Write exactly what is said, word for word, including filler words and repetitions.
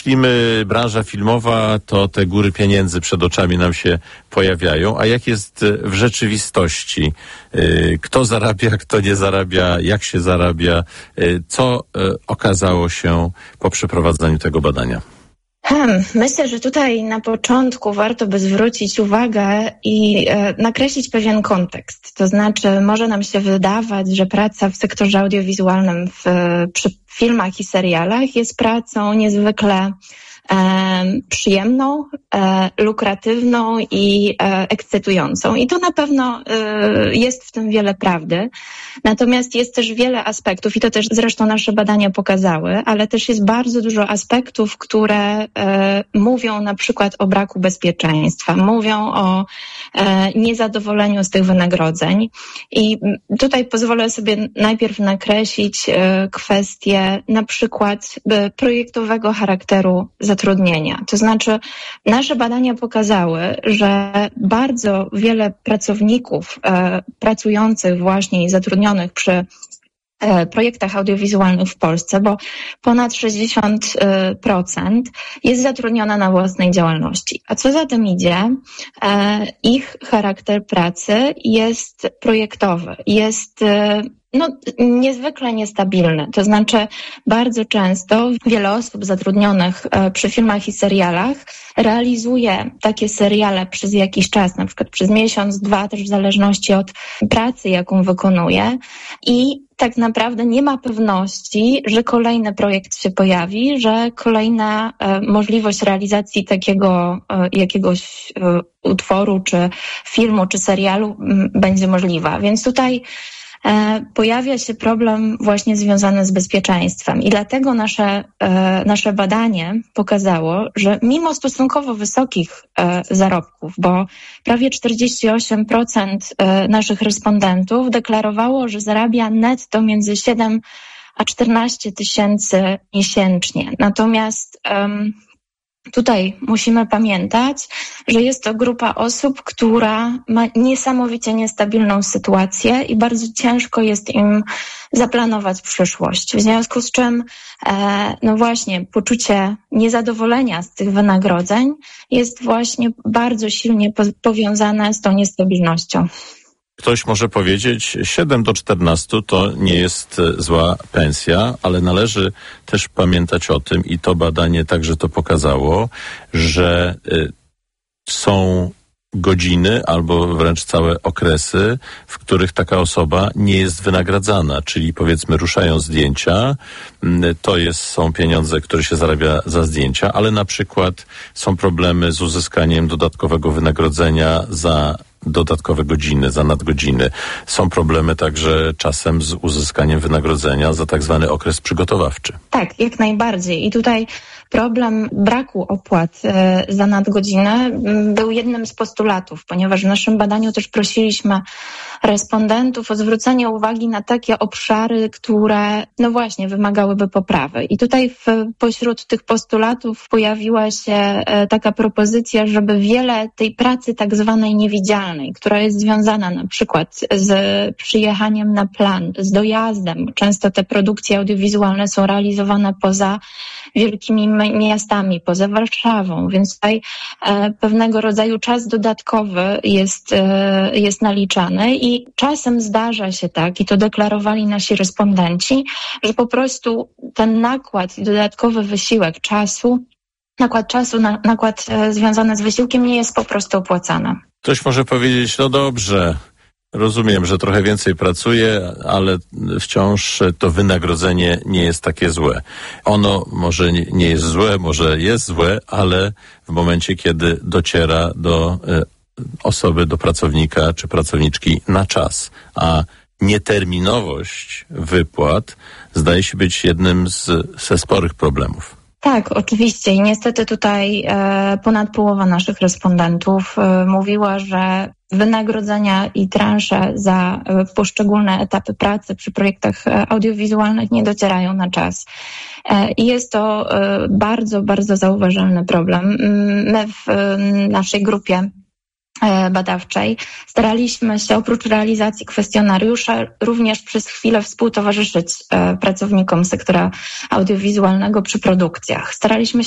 myślimy branża filmowa, to te góry pieniędzy przed oczami nam się pojawiają. A jak jest w rzeczywistości? Kto zarabia, kto nie zarabia, jak się zarabia? Co okazało się po przeprowadzeniu tego badania? Hmm, myślę, że tutaj na początku warto by zwrócić uwagę i e, nakreślić pewien kontekst. To znaczy, może nam się wydawać, że praca w sektorze audiowizualnym w, przy filmach i serialach jest pracą niezwykle E, przyjemną, e, lukratywną i e, ekscytującą. I to na pewno e, jest w tym wiele prawdy. Natomiast jest też wiele aspektów, i to też zresztą nasze badania pokazały, ale też jest bardzo dużo aspektów, które e, mówią na przykład o braku bezpieczeństwa, mówią o e, niezadowoleniu z tych wynagrodzeń. I tutaj pozwolę sobie najpierw nakreślić e, kwestię na przykład e, projektowego charakteru zatrudnienia. To znaczy, nasze badania pokazały, że bardzo wiele pracowników e, pracujących właśnie i zatrudnionych przy e, projektach audiowizualnych w Polsce, bo ponad sześćdziesiąt procent jest zatrudniona na własnej działalności. A co za tym idzie, e, ich charakter pracy jest projektowy, jest e, No, niezwykle niestabilny. To znaczy bardzo często wiele osób zatrudnionych przy filmach i serialach realizuje takie seriale przez jakiś czas, na przykład przez miesiąc, dwa, też w zależności od pracy, jaką wykonuje, i tak naprawdę nie ma pewności, że kolejny projekt się pojawi, że kolejna e, możliwość realizacji takiego e, jakiegoś e, utworu, czy filmu, czy serialu m, będzie możliwa. Więc tutaj pojawia się problem właśnie związany z bezpieczeństwem i dlatego nasze, nasze badanie pokazało, że mimo stosunkowo wysokich zarobków, bo prawie czterdzieści osiem procent naszych respondentów deklarowało, że zarabia netto między siedem a czternaście tysięcy miesięcznie. Natomiast um, tutaj musimy pamiętać, że jest to grupa osób, która ma niesamowicie niestabilną sytuację i bardzo ciężko jest im zaplanować przyszłość. W związku z czym, e, no właśnie, poczucie niezadowolenia z tych wynagrodzeń jest właśnie bardzo silnie po- powiązane z tą niestabilnością. Ktoś może powiedzieć, siedem do czternastu to nie jest zła pensja, ale należy też pamiętać o tym, i to badanie także to pokazało, że y, są godziny albo wręcz całe okresy, w których taka osoba nie jest wynagradzana, czyli powiedzmy ruszają zdjęcia, to jest, są pieniądze, które się zarabia za zdjęcia, ale na przykład są problemy z uzyskaniem dodatkowego wynagrodzenia za dodatkowe godziny, za nadgodziny. Są problemy także czasem z uzyskaniem wynagrodzenia za tak zwany okres przygotowawczy. Tak, jak najbardziej. I tutaj problem braku opłat e, za nadgodziny był jednym z postulatów, ponieważ w naszym badaniu też prosiliśmy respondentów o zwrócenie uwagi na takie obszary, które no właśnie wymagałyby poprawy. I tutaj w, pośród tych postulatów pojawiła się e, taka propozycja, żeby wiele tej pracy tak zwanej niewidzialnej, która jest związana na przykład z przyjechaniem na plan, z dojazdem. Często te produkcje audiowizualne są realizowane poza wielkimi miastami, poza Warszawą, więc tutaj e, pewnego rodzaju czas dodatkowy jest, e, jest naliczany i czasem zdarza się tak, i to deklarowali nasi respondenci, że po prostu ten nakład i dodatkowy wysiłek czasu, nakład czasu, na, nakład e, związany z wysiłkiem nie jest po prostu opłacany. Ktoś może powiedzieć, no dobrze, rozumiem, że trochę więcej pracuję, ale wciąż to wynagrodzenie nie jest takie złe. Ono może nie jest złe, może jest złe, ale w momencie, kiedy dociera do osoby, do pracownika czy pracowniczki na czas, a nieterminowość wypłat zdaje się być jednym z, ze sporych problemów. Tak, oczywiście i niestety tutaj e, ponad połowa naszych respondentów e, mówiła, że wynagrodzenia i transze za e, poszczególne etapy pracy przy projektach e, audiowizualnych nie docierają na czas. E, I jest to e, bardzo, bardzo zauważalny problem. My w e, naszej grupie badawczej staraliśmy się oprócz realizacji kwestionariusza również przez chwilę współtowarzyszyć pracownikom sektora audiowizualnego przy produkcjach. Staraliśmy się